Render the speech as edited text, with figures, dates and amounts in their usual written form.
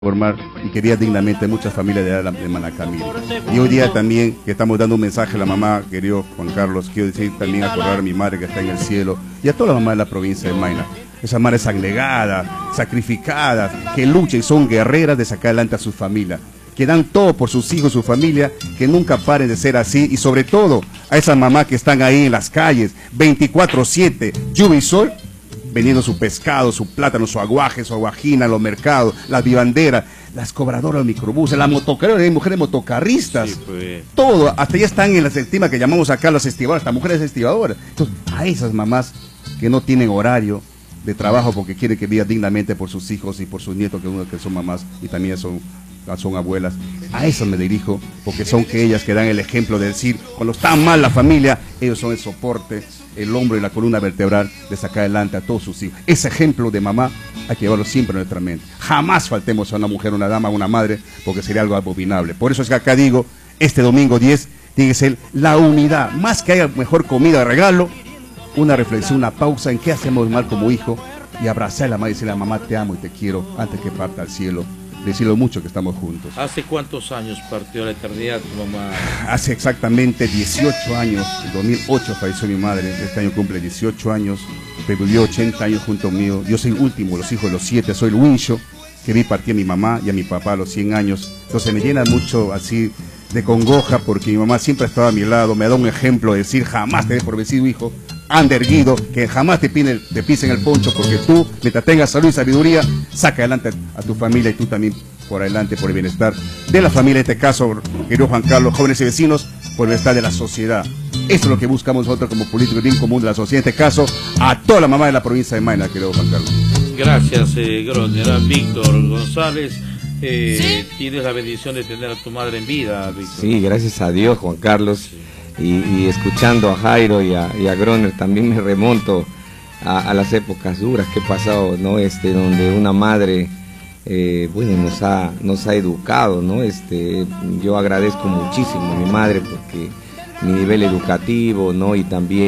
formar y quería dignamente muchas familias de Manacamiri. Y hoy día también que estamos dando un mensaje a la mamá, querido Juan Carlos, quiero decir también acordar a mi madre que está en el cielo y a todas las mamás de la provincia de Mayna. Esas madres abnegadas, sacrificadas, que luchan y son guerreras de sacar adelante a su familia, que dan todo por sus hijos, su familia, que nunca paren de ser así, y sobre todo a esas mamás que están ahí en las calles, 24/7, lluvia y sol, vendiendo su pescado, su plátano, su aguaje, su aguajina en los mercados, las vivanderas, las cobradoras de microbuses, las motocarreras, hay mujeres motocarristas, sí, pues. Todo, hasta ya están en las estimas que llamamos acá las estibadoras, estas mujeres estibadoras. Entonces, a esas mamás que no tienen horario de trabajo porque quieren que vivan dignamente por sus hijos y por sus nietos, que son mamás y también son abuelas, a esas me dirijo, porque son ellas que dan el ejemplo de decir, cuando está mal la familia, ellos son el soporte, el hombro y la columna vertebral de sacar adelante a todos sus hijos. Ese ejemplo de mamá hay que llevarlo siempre en nuestra mente. Jamás faltemos a una mujer, una dama, una madre, porque sería algo abominable. Por eso es que acá digo, este domingo 10 tiene que ser la unidad, más que haya mejor comida de regalo, una reflexión, una pausa en qué hacemos mal como hijo, y abrazar a la madre y decirle a mamá te amo y te quiero antes que parta al cielo. Decirlo mucho que estamos juntos. ¿Hace cuántos años partió a la eternidad tu mamá? Hace exactamente 18 años, en 2008 falleció mi madre, este año cumple 18 años, vivió 80 años junto a mí. Yo soy el último, los hijos de los 7, soy el wincho, que vi partir a mi mamá y a mi papá a los 100 años, entonces me llena mucho así de congoja porque mi mamá siempre estaba a mi lado, me da un ejemplo de decir jamás te des por vencido hijo, ande erguido, que jamás te pisen el poncho porque tú, mientras tengas salud y sabiduría, saca adelante a tu familia y tú también por adelante por el bienestar de la familia, en este caso, querido Juan Carlos, jóvenes y vecinos, por el bienestar de la sociedad. Eso es lo que buscamos nosotros como políticos bien común de la sociedad, en este caso, a toda la mamá de la provincia de Mayna, querido Juan Carlos. Gracias, Groner. Víctor González, ¿sí? Tienes la bendición de tener a tu madre en vida, Víctor. Sí, gracias a Dios, Juan Carlos. Sí. Y escuchando a Jairo y a Groner también me remonto a las épocas duras que he pasado, ¿no? Donde una madre bueno, nos ha educado, ¿no? Yo agradezco muchísimo a mi madre porque mi nivel educativo, ¿no? Y también